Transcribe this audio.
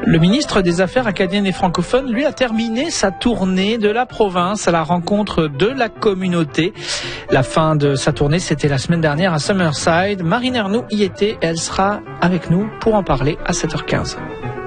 Le ministre des Affaires acadiennes et francophones, lui, a terminé sa tournée de la province à la rencontre de la communauté. La fin de sa tournée, c'était la semaine dernière à Summerside. Marine Ernoult y était et elle sera avec nous pour en parler à 7h15.